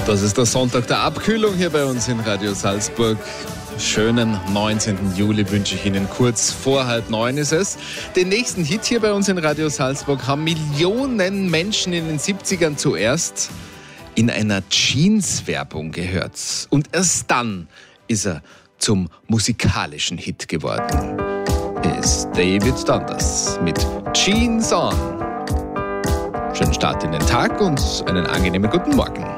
Das ist der Sonntag der Abkühlung hier bei uns in Radio Salzburg. Schönen 19. Juli wünsche ich Ihnen. Kurz vor 8:30 ist es. Den nächsten Hit hier bei uns in Radio Salzburg haben Millionen Menschen in den 70ern zuerst in einer Jeans-Werbung gehört. Und erst dann ist er zum musikalischen Hit geworden. Hier ist David Dundas mit Jeans On. Schönen Start in den Tag und einen angenehmen guten Morgen.